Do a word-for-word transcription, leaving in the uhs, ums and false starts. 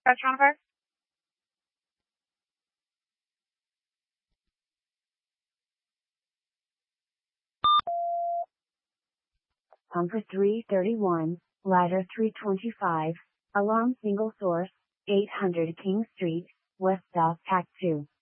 Restaurant number? Pumper three thirty-one, ladder three twenty-five, alarm single source, eight hundred King Street, West South Pack two.